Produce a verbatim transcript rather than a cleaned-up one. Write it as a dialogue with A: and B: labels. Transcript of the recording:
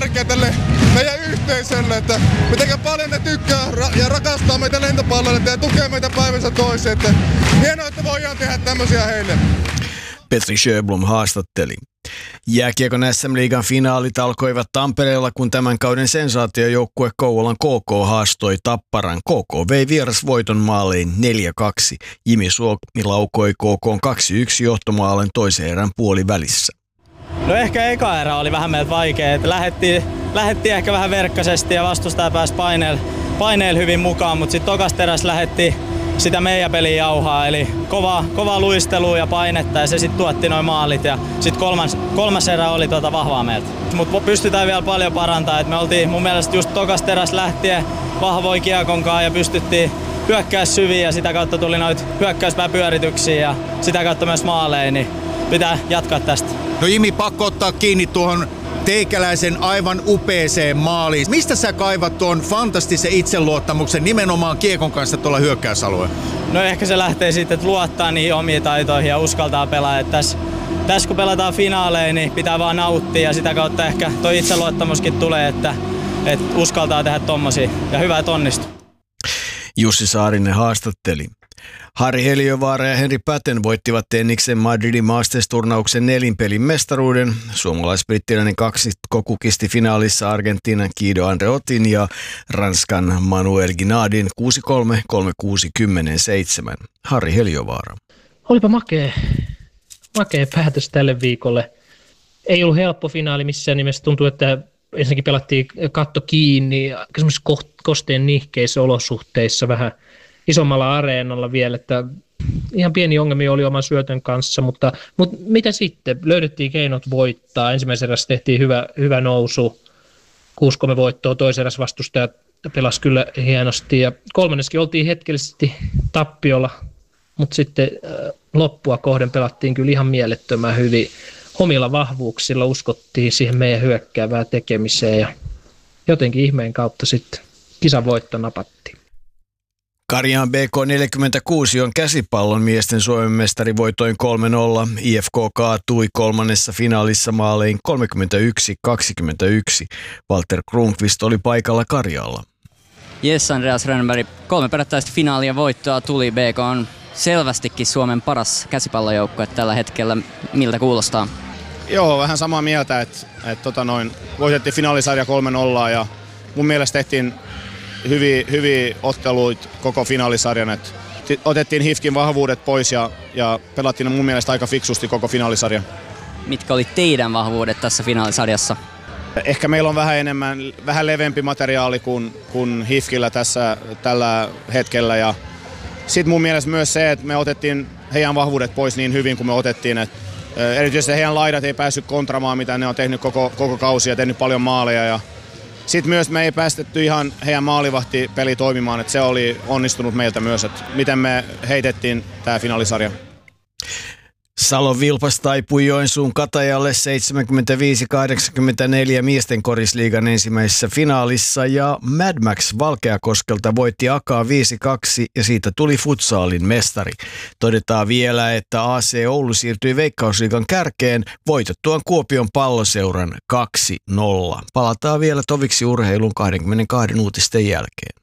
A: tärkeä tälle meidän yhteisölle, että miten paljon ne tykkää ja rakastaa meitä lentopalloilijoita ja tukee meitä päivänsä toiseen. Että hienoa, että voidaan tehdä tämmöisiä heille.
B: Petri Sjöblom haastatteli. Jääkiekon S M-liigan finaalit alkoivat Tampereella, kun tämän kauden sensaatiojoukkue Kouvolan K K haastoi Tapparan. K K vei vierasvoiton maalein neljä kaksi. Jimi Suomi laukoi K K:n kaksi yksi johtomaalen toisen erän puolivälissä.
C: No ehkä eka erä oli vähän meiltä vaikea. Lähettiin, lähettiin ehkä vähän verkkaisesti ja vastustaja pääsi paineella paineel hyvin mukaan, mutta sitten tokasta erässä lähettiin sitä meidän peliä jauhaa, eli kova, kova luistelua ja painetta ja se sitten tuotti noin maalit ja sitten kolmas, kolmas erä oli tuota vahvaa meiltä. Mutta pystytään vielä paljon parantamaan, että me oltiin mun mielestä just tokasta erässä lähtien vahvoin kiekonkaan ja pystyttiin hyökkää syviin ja sitä kautta tuli noita hyökkäyspääpyörityksiä ja sitä kautta myös maaleja, niin pitää jatkaa tästä.
D: No Jimi, pakko ottaa kiinni tuohon teikäläisen aivan upeeseen maaliin. Mistä sä kaivat tuon fantastisen itseluottamuksen nimenomaan kiekon kanssa tuolla hyökkäysalueella?
C: No ehkä se lähtee sitten, että luottaa niihin omiin taitoihin ja uskaltaa pelaa. Tässä, tässä kun pelataan finaaleja, niin pitää vaan nauttia ja sitä kautta ehkä tuo itseluottamuskin tulee, että, että uskaltaa tehdä tommosia ja hyvä, että onnistuu.
B: Jussi Saarinen haastatteli. Harri Heliövaara ja Henri Päten voittivat tenniksen Madridin Masters-turnauksen nelinpelin mestaruuden. Suomalais-brittiläinen kaksikko kukisti finaalissa Argentiinan Guido Andreottin ja Ranskan Manuel Ginadin kuusi kolme, kolme kuusi, kymmenen seitsemän. Harri Heliövaara.
E: Olipa makea, makea päätös tälle viikolle. Ei ollut helppo finaali missään nimessä. Tuntuu, että ensinnäkin pelattiin katto kiinni semmoisissa kosteen nihkeissä olosuhteissa vähän isommalla areenalla vielä, että ihan pieni ongelmia oli oman syötön kanssa, mutta, mutta mitä sitten? Löydettiin keinot voittaa. Ensimmäisen erässä tehtiin hyvä, hyvä nousu, kuusi kolme voittoa, toisen erässä vastustajat pelasi kyllä hienosti ja kolmanneskin oltiin hetkellisesti tappiolla, mutta sitten loppua kohden pelattiin kyllä ihan mielettömän hyvin. Omilla vahvuuksilla uskottiin siihen meidän hyökkäävään tekemiseen ja jotenkin ihmeen kautta sitten kisan voitto napattiin.
B: Karjaan B K neljäkymmentäkuusi on käsipallon miesten Suomen mestari voitoin kolme nolla. I F K kaatui kolmannessa finaalissa maalein kolmekymmentäyksi kaksikymmentäyksi. Walter Kronqvist oli paikalla Karjaalla.
F: Jes, Andreas Rönnberg. Kolme perättäistä finaalia voittoa tuli. B K on selvästikin Suomen paras käsipallojoukkue tällä hetkellä. Miltä kuulostaa?
G: Joo, vähän samaa mieltä, että et, tota noin, voitettiin finaalisarja kolme nolla ja mun mielestä tehtiin hyviä, hyviä otteluita koko finaalisarjan. Et otettiin H I F K:n vahvuudet pois ja, ja pelattiin mun mielestä aika fiksusti koko finaalisarja.
F: Mitkä oli teidän vahvuudet tässä finaalisarjassa?
G: Ehkä meillä on vähän enemmän, vähän leveämpi materiaali kuin, kuin H I F K:llä tässä tällä hetkellä. Ja sitten mun mielestä myös se, että me otettiin heidän vahvuudet pois niin hyvin kuin me otettiin. Et erityisesti heidän laidat ei päässyt kontramaan, mitä ne on tehnyt koko, koko kausi ja tehnyt paljon maaleja. Ja sitten myös me ei päästetty ihan heidän maalivahtipeli toimimaan, että se oli onnistunut meiltä myös, että miten me heitettiin tämä finaalisarja.
B: Salon Vilpas taipui Joensuun Katajalle seitsemänkymmentäviisi kahdeksankymmentäneljä miesten korisliigan ensimmäisessä finaalissa ja Mad Max Valkeakoskelta voitti Akaa viisi kaksi ja siitä tuli futsaalin mestari. Todetaan vielä, että A C Oulu siirtyi Veikkausliigan kärkeen voitettuaan Kuopion Palloseuran kaksi nolla. Palataan vielä toviksi urheilun kaksikymmentäkaksi uutisten jälkeen.